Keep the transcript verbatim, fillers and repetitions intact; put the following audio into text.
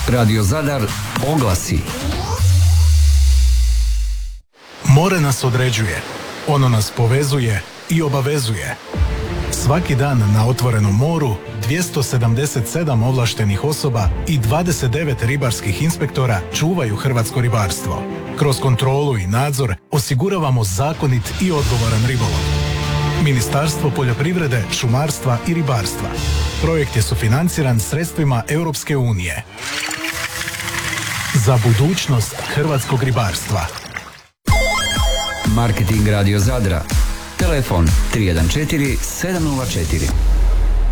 Radio Zadar oglasi. More nas određuje, ono nas povezuje i obavezuje. Svaki dan na otvorenom moru dvjesto sedamdeset sedam ovlaštenih osoba i dvadeset devet ribarskih inspektora čuvaju hrvatsko ribarstvo. Kroz kontrolu i nadzor osiguravamo zakonit i odgovoran ribolov. Ministarstvo poljoprivrede, šumarstva i ribarstva. Projekt je sufinanciran sredstvima Europske unije. Za budućnost hrvatskog ribarstva. Marketing Radio Zadra. Telefon tri jedan četiri sedam nula četiri.